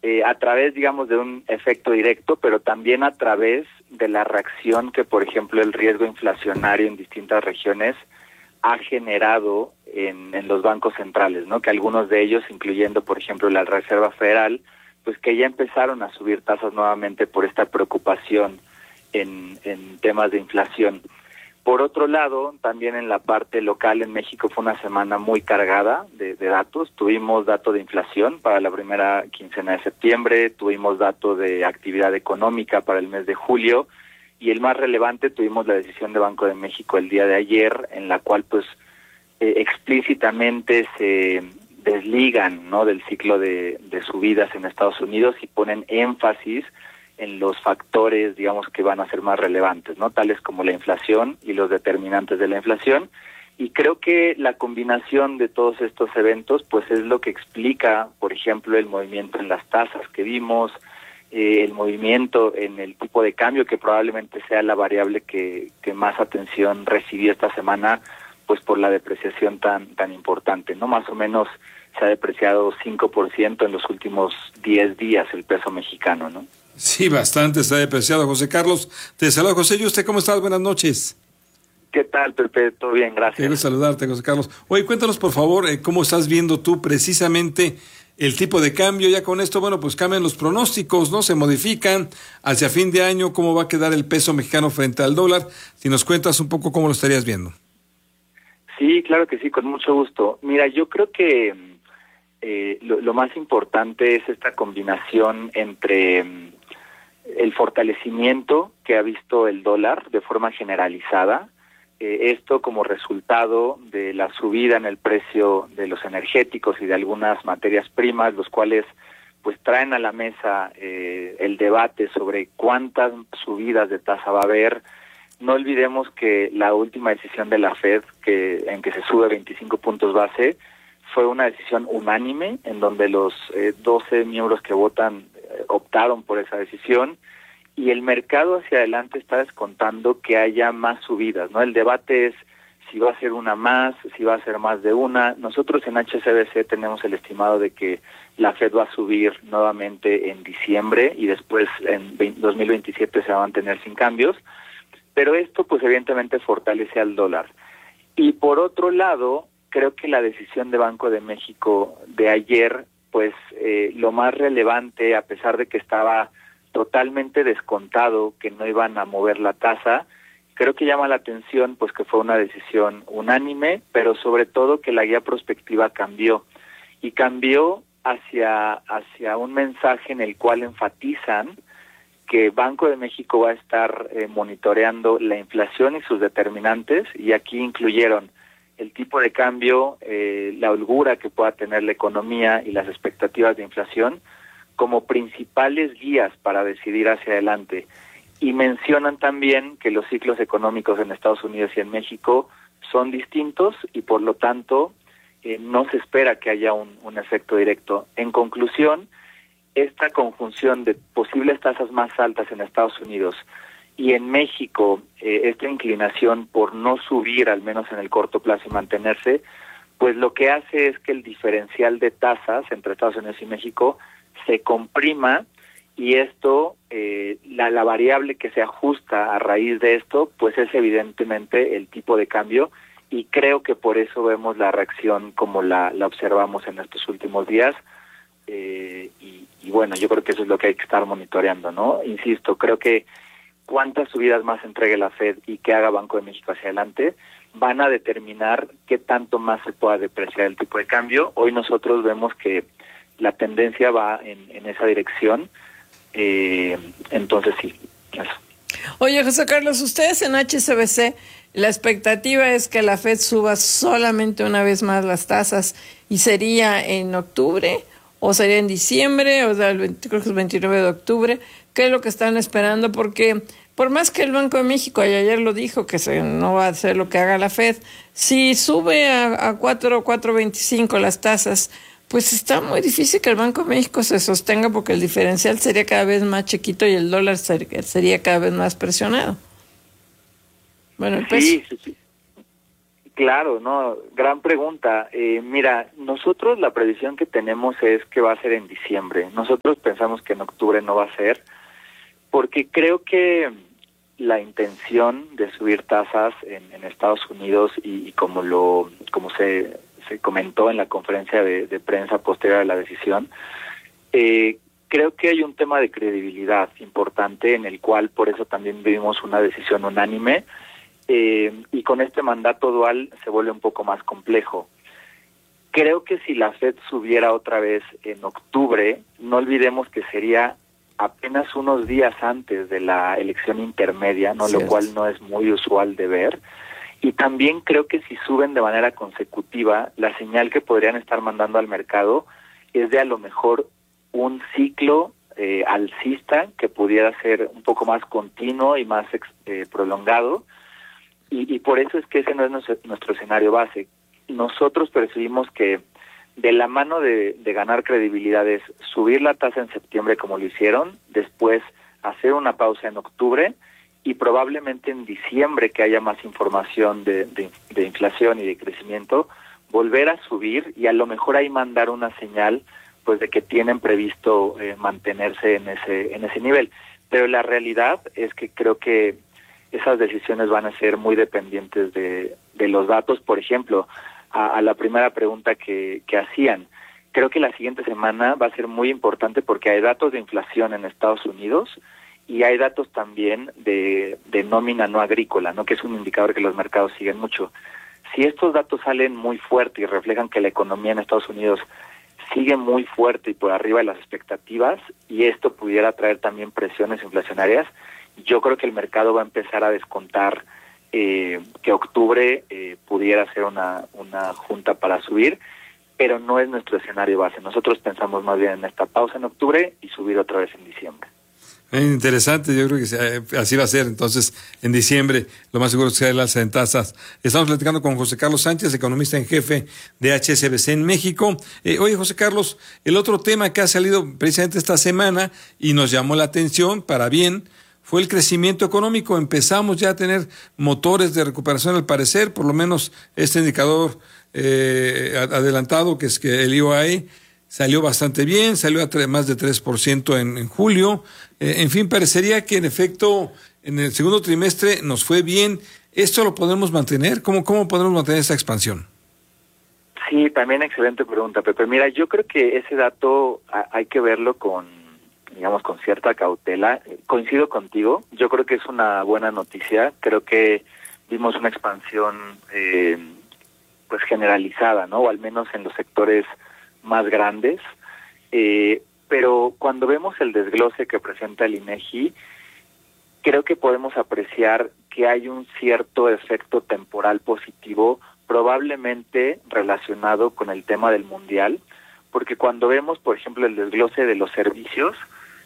a través, digamos, de un efecto directo, pero también a través de la reacción que, por ejemplo, el riesgo inflacionario en distintas regiones ha generado en los bancos centrales, ¿no? Que algunos de ellos, incluyendo, por ejemplo, la Reserva Federal, pues que ya empezaron a subir tasas nuevamente por esta preocupación en temas de inflación. Por otro lado, también en la parte local en México fue una semana muy cargada de datos. Tuvimos dato de inflación para la primera quincena de septiembre, tuvimos dato de actividad económica para el mes de julio, y el más relevante, tuvimos la decisión de Banco de México el día de ayer, en la cual pues explícitamente se desligan, ¿no?, del ciclo de subidas en Estados Unidos y ponen énfasis en los factores, digamos, que van a ser más relevantes, ¿no?, tales como la inflación y los determinantes de la inflación. Y creo que la combinación de todos estos eventos pues es lo que explica, por ejemplo, el movimiento en las tasas que vimos, el movimiento en el tipo de cambio, que probablemente sea la variable que más atención recibió esta semana, pues por la depreciación tan importante, ¿no? Más o menos se ha depreciado 5% en los últimos 10 días el peso mexicano, ¿no? Sí, bastante está depreciado. José Carlos, te saludo. José, ¿y usted cómo estás? Buenas noches. ¿Qué tal, Pepe? Todo bien, gracias. Quiero saludarte, José Carlos. Oye, cuéntanos, por favor, cómo estás viendo tú precisamente el tipo de cambio. Ya con esto, bueno, pues cambian los pronósticos, ¿no? Se modifican hacia fin de año. ¿Cómo va a quedar el peso mexicano frente al dólar? Si nos cuentas un poco cómo lo estarías viendo. Sí, claro que sí, con mucho gusto. Mira, yo creo que lo más importante es esta combinación entre el fortalecimiento que ha visto el dólar de forma generalizada, esto como resultado de la subida en el precio de los energéticos y de algunas materias primas, los cuales pues traen a la mesa el debate sobre cuántas subidas de tasa va a haber. No olvidemos que la última decisión de la Fed, en que se sube 25 puntos base, fue una decisión unánime, en donde los 12 miembros que votan optaron por esa decisión, y el mercado hacia adelante está descontando que haya más subidas, ¿no? El debate es si va a ser una más, si va a ser más de una. Nosotros en HSBC tenemos el estimado de que la Fed va a subir nuevamente en diciembre y después en 2027 se va a mantener sin cambios, pero esto pues evidentemente fortalece al dólar. Y por otro lado, creo que la decisión de Banco de México de ayer, pues lo más relevante, a pesar de que estaba totalmente descontado que no iban a mover la tasa, creo que llama la atención pues que fue una decisión unánime, pero sobre todo que la guía prospectiva cambió, y cambió hacia un mensaje en el cual enfatizan que Banco de México va a estar monitoreando la inflación y sus determinantes, y aquí incluyeron el tipo de cambio, la holgura que pueda tener la economía y las expectativas de inflación como principales guías para decidir hacia adelante. Y mencionan también que los ciclos económicos en Estados Unidos y en México son distintos y por lo tanto no se espera que haya un efecto directo. En conclusión, esta conjunción de posibles tasas más altas en Estados Unidos y en México, esta inclinación por no subir, al menos en el corto plazo, y mantenerse, pues lo que hace es que el diferencial de tasas entre Estados Unidos y México se comprima, y esto, la variable que se ajusta a raíz de esto, pues es evidentemente el tipo de cambio, y creo que por eso vemos la reacción como la observamos en estos últimos días, y bueno, yo creo que eso es lo que hay que estar monitoreando, ¿no? Insisto, creo que cuántas subidas más entregue la Fed y que haga Banco de México hacia adelante van a determinar qué tanto más se pueda depreciar el tipo de cambio. Hoy nosotros vemos que la tendencia va en esa dirección, entonces sí, eso. Oye, José Carlos, ustedes en HSBC, la expectativa es que la Fed suba solamente una vez más las tasas, y sería en octubre o sería en diciembre, o sea, creo que es el 29 de octubre. ¿Qué es lo que están esperando? Porque por más que el Banco de México, y ayer lo dijo, que no va a hacer lo que haga la Fed, si sube a 4.25 las tasas, pues está muy difícil que el Banco de México se sostenga, porque el diferencial sería cada vez más chiquito y el dólar sería cada vez más presionado. Bueno, el peso. Sí. Claro, no, gran pregunta. Mira, nosotros la previsión que tenemos es que va a ser en diciembre. Nosotros pensamos que en octubre no va a ser, porque creo que la intención de subir tasas en Estados Unidos y como se comentó en la conferencia de prensa posterior a la decisión, creo que hay un tema de credibilidad importante en el cual por eso también vimos una decisión unánime, y con este mandato dual se vuelve un poco más complejo. Creo que si la Fed subiera otra vez en octubre, no olvidemos que sería apenas unos días antes de la elección intermedia, ¿no? Lo cual no es muy usual de ver. Y también creo que si suben de manera consecutiva, la señal que podrían estar mandando al mercado es de a lo mejor un ciclo alcista que pudiera ser un poco más continuo y más prolongado. Y por eso es que ese no es nuestro escenario base. Nosotros percibimos que de la mano de ganar credibilidad es subir la tasa en septiembre como lo hicieron, después hacer una pausa en octubre y probablemente en diciembre, que haya más información de inflación y de crecimiento, volver a subir y a lo mejor ahí mandar una señal pues de que tienen previsto mantenerse en ese nivel. Pero la realidad es que creo que esas decisiones van a ser muy dependientes de los datos. Por ejemplo, a la primera pregunta que hacían, creo que la siguiente semana va a ser muy importante porque hay datos de inflación en Estados Unidos y hay datos también de nómina no agrícola, ¿no? Que es un indicador que los mercados siguen mucho. Si estos datos salen muy fuerte y reflejan que la economía en Estados Unidos sigue muy fuerte y por arriba de las expectativas, y esto pudiera traer también presiones inflacionarias, yo creo que el mercado va a empezar a descontar que octubre pudiera ser una junta para subir, pero no es nuestro escenario base. Nosotros pensamos más bien en esta pausa en octubre y subir otra vez en diciembre. Interesante, yo creo que así va a ser. Entonces, en diciembre, lo más seguro es que sea el alza en tasas. Estamos platicando con José Carlos Sánchez, economista en jefe de HSBC en México. Oye, José Carlos, el otro tema que ha salido precisamente esta semana y nos llamó la atención para bien fue el crecimiento económico. Empezamos ya a tener motores de recuperación al parecer, por lo menos este indicador adelantado, que es que el IOI salió bastante bien, salió a más de 3% en julio. En fin, parecería que en efecto en el segundo trimestre nos fue bien. ¿Esto lo podemos mantener? ¿Cómo podemos mantener esta expansión? Sí, también excelente pregunta, Pepe. Mira, yo creo que ese dato hay que verlo con cierta cautela. Coincido contigo, yo creo que es una buena noticia. Creo que vimos una expansión pues generalizada, ¿no? O al menos en los sectores más grandes, pero cuando vemos el desglose que presenta el INEGI, creo que podemos apreciar que hay un cierto efecto temporal positivo, probablemente relacionado con el tema del mundial, porque cuando vemos, por ejemplo, el desglose de los servicios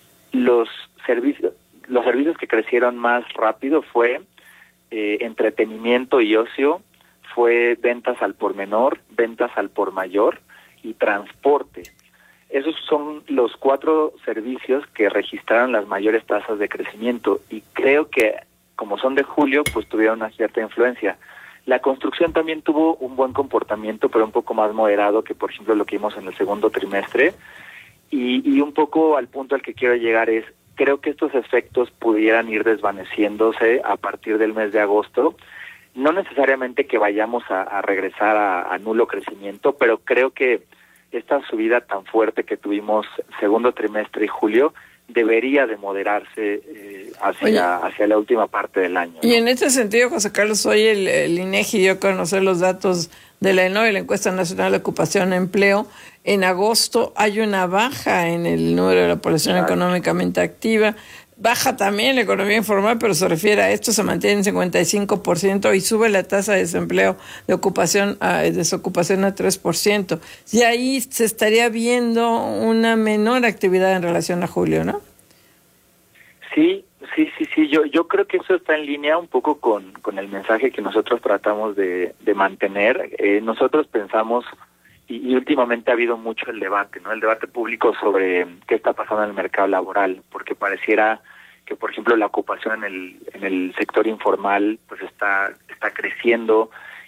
que crecieron más rápido fue entretenimiento y ocio, fue ventas al por menor, ventas al por mayor y transporte. Esos son los 4 servicios que registraron las mayores tasas de crecimiento y creo que como son de julio, pues tuvieron una cierta influencia. La construcción también tuvo un buen comportamiento, pero un poco más moderado que, por ejemplo, lo que vimos en el segundo trimestre. Y un poco al punto al que quiero llegar es, creo que estos efectos pudieran ir desvaneciéndose a partir del mes de agosto. No necesariamente que vayamos a regresar a nulo crecimiento, pero creo que esta subida tan fuerte que tuvimos segundo trimestre y julio debería de moderarse hacia la última parte del año, ¿no? Y en este sentido, José Carlos, hoy el INEGI dio a conocer los datos de la ENOE, la Encuesta Nacional de Ocupación y Empleo. En agosto hay una baja en el número de la población económicamente activa. Baja también la economía informal, pero se refiere a esto, se mantiene en 55% y sube la tasa de desempleo de desocupación a 3%. Y ahí se estaría viendo una menor actividad en relación a julio, ¿no? Sí. Yo creo que eso está en línea un poco con el mensaje que nosotros tratamos de mantener. Nosotros pensamos, y últimamente ha habido mucho el debate, ¿no? El debate público sobre qué está pasando en el mercado laboral, porque pareciera que, por ejemplo, la ocupación en el sector informal pues está creciendo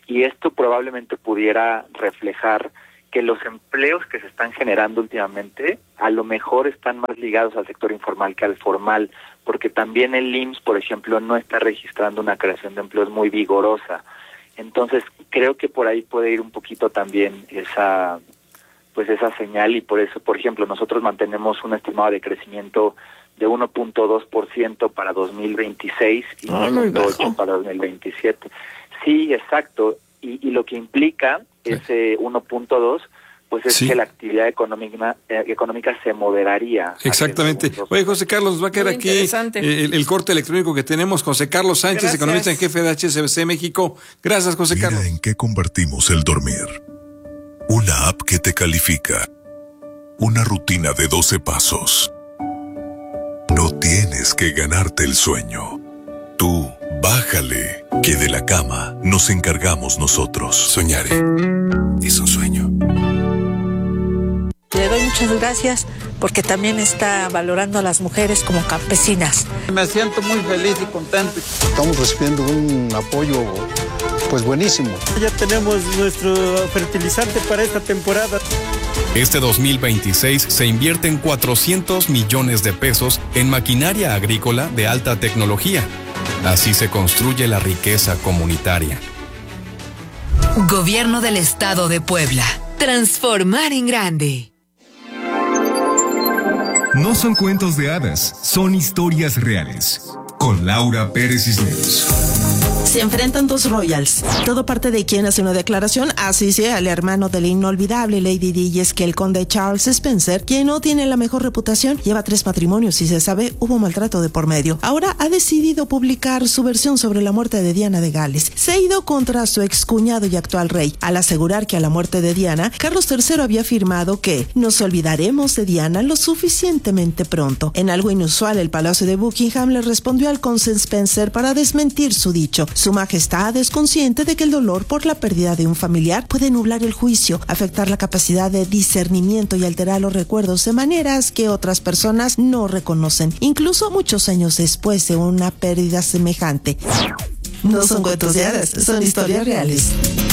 y esto probablemente pudiera reflejar que los empleos que se están generando últimamente a lo mejor están más ligados al sector informal que al formal, porque también el IMSS, por ejemplo, no está registrando una creación de empleos muy vigorosa. Entonces, creo que por ahí puede ir un poquito también esa señal, y por eso, por ejemplo, nosotros mantenemos un estimado de crecimiento de 1.2% para 2026 y 1.8% para 2027. Sí, exacto. Y lo que implica ese 1.2, pues es que la actividad económica se moderaría. Exactamente. Oye, José Carlos, nos va a quedar aquí el corte electrónico que tenemos. José Carlos Sánchez, economista en jefe de HSBC México. Gracias, José Carlos. Mira en qué convertimos el dormir. Una app que te califica. Una rutina de 12 pasos. No tienes que ganarte el sueño. Tú, bájale, que de la cama nos encargamos nosotros. Soñaré. Es un sueño. Le doy muchas gracias porque también está valorando a las mujeres como campesinas. Me siento muy feliz y contento. Estamos recibiendo un apoyo pues buenísimo. Ya tenemos nuestro fertilizante para esta temporada. Este 2026 se invierten 400 millones de pesos en maquinaria agrícola de alta tecnología. Así se construye la riqueza comunitaria. Gobierno del Estado de Puebla. Transformar en grande. No son cuentos de hadas, son historias reales. Con Laura Pérez Cisneros. Se enfrentan dos royals. Todo parte de quien hace una declaración, así sea el hermano de la inolvidable Lady Di, y es que el conde Charles Spencer, quien no tiene la mejor reputación, lleva 3 matrimonios y se sabe hubo maltrato de por medio. Ahora ha decidido publicar su versión sobre la muerte de Diana de Gales. Se ha ido contra su excuñado y actual rey, al asegurar que a la muerte de Diana, Carlos III había afirmado que nos olvidaremos de Diana lo suficientemente pronto. En algo inusual, el Palacio de Buckingham le respondió al conde Spencer para desmentir su dicho. Su Majestad es consciente de que el dolor por la pérdida de un familiar puede nublar el juicio, afectar la capacidad de discernimiento y alterar los recuerdos de maneras que otras personas no reconocen, incluso muchos años después de una pérdida semejante. No son cuentos de hadas, son historias reales.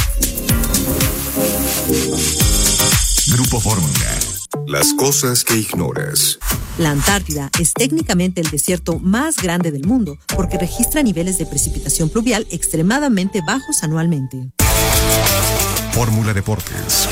Grupo Fórmula. Las cosas que ignoras. La Antártida es técnicamente el desierto más grande del mundo porque registra niveles de precipitación pluvial extremadamente bajos anualmente. Fórmula Deportes.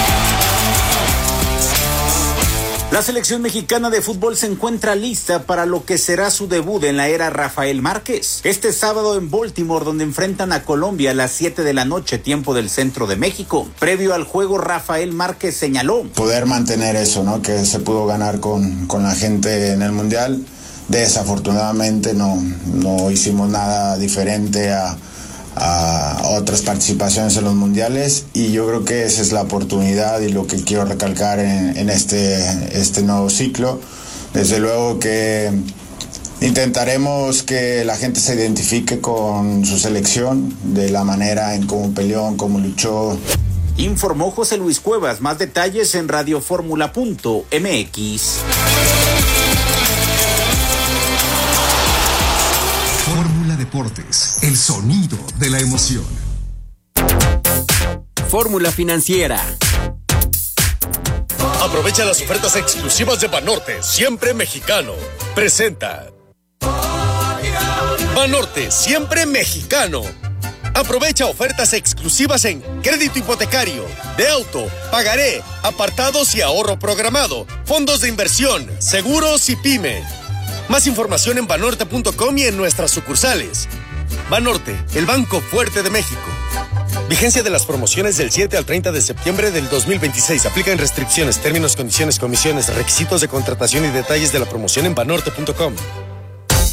La selección mexicana de fútbol se encuentra lista para lo que será su debut en la era Rafael Márquez. Este sábado en Baltimore, donde enfrentan a Colombia a las 7 de la noche, tiempo del centro de México. Previo al juego, Rafael Márquez señaló: poder mantener eso, ¿no? Que se pudo ganar con la gente en el Mundial. Desafortunadamente no hicimos nada diferente a otras participaciones en los mundiales, y yo creo que esa es la oportunidad y lo que quiero recalcar en este nuevo ciclo. Desde luego que intentaremos que la gente se identifique con su selección, de la manera en cómo peleó, en cómo luchó. Informó José Luis Cuevas. Más detalles en radioformula.mx. Fórmula Deportes, el sonido de la emoción. Fórmula Financiera. Aprovecha las ofertas exclusivas de Banorte, siempre mexicano. Presenta Banorte, siempre mexicano. Aprovecha ofertas exclusivas en crédito hipotecario, de auto, pagaré, apartados y ahorro programado, fondos de inversión, seguros y pyme. Más información en banorte.com y en nuestras sucursales. Banorte, el banco fuerte de México. Vigencia de las promociones del 7 al 30 de septiembre del 2026. Aplican restricciones, términos, condiciones, comisiones, requisitos de contratación y detalles de la promoción en banorte.com.